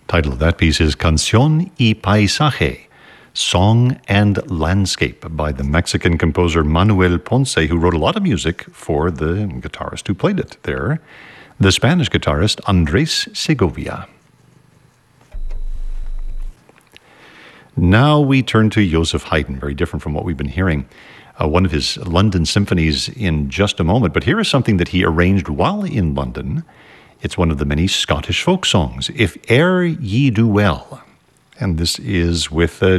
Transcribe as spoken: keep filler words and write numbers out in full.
Title of that piece is Canción y Paisaje, Song and Landscape, by the Mexican composer Manuel Ponce, who wrote a lot of music for the guitarist who played it there, the Spanish guitarist Andres Segovia. Now we turn to Joseph Haydn, very different from what we've been hearing. Uh, one of his London symphonies in just a moment, but here is something that he arranged while in London. It's one of the many Scottish folk songs, If E'er Ye Do Well. And this is with uh,